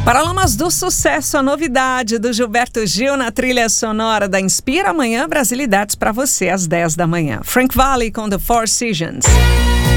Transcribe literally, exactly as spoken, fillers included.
Paralamas do Sucesso, a novidade do Gilberto Gil na trilha sonora da Inspira. Amanhã, Brasilidades para você às dez da manhã. Frank Valli com The Four Seasons.